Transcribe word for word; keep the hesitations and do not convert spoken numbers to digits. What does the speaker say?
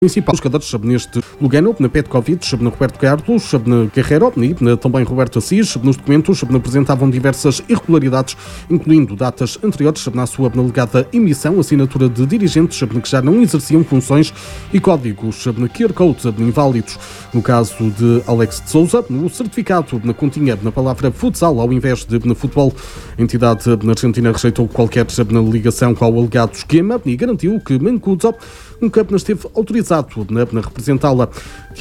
Principais jogadores neste Lugano, na Petkovic, na Roberto Carlos, na Guerreiro e também Roberto Assis. Nos documentos apresentavam diversas irregularidades, incluindo datas anteriores na sua alegada emissão, assinatura de dirigentes que já não exerciam funções e códigos Q R Codes inválidos. No caso de Alex de Souza, o certificado continha na palavra futsal ao invés de futebol. A entidade argentina rejeitou qualquer ligação com o alegado esquema e garantiu que Mancuso nunca esteve autorizado a representá-la.